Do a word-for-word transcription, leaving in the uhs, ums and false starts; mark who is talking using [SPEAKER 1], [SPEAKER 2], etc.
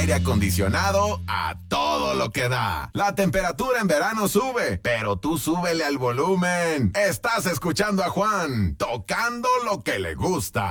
[SPEAKER 1] aire acondicionado a todo lo que da. La temperatura en verano sube, pero tú súbele al volumen. Estás escuchando a Juan, tocando lo que le gusta.